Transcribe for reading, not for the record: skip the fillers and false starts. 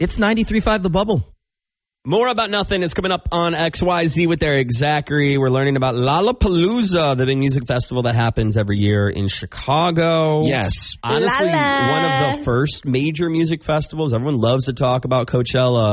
It's 93.5 The Bubble. More About Nothing is coming up on XYZ with Eric Zachary. We're learning about Lollapalooza, the big music festival that happens every year in Chicago. Yes. Honestly, one of the first major music festivals. Everyone loves to talk about Coachella.